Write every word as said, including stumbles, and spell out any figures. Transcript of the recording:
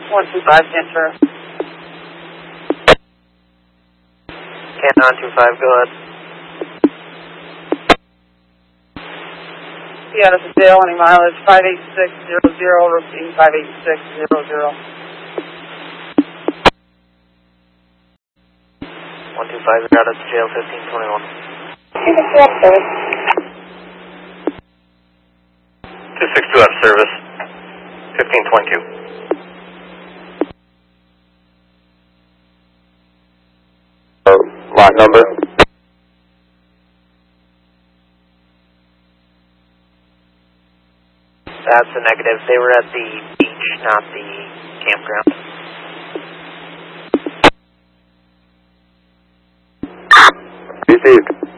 one two five, transfer. Canton two five, go ahead. Yeah, this is Dale, any mileage, five eight six zero zero, repeating five eight six zero zero. one two five, got us to jail, fifteen twenty-one. two six two F service, fifteen twenty-two. Lot number? That's a negative. They were at the beach, not the campground. Received.